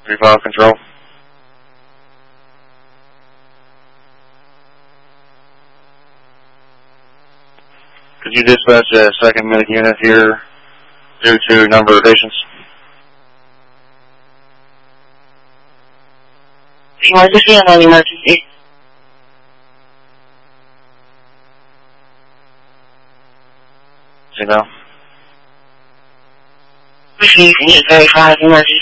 3-5 control. Could you dispatch a second medic unit here due to number of patients? Emergency and non-emergency. Signal. Receive 835 emergency.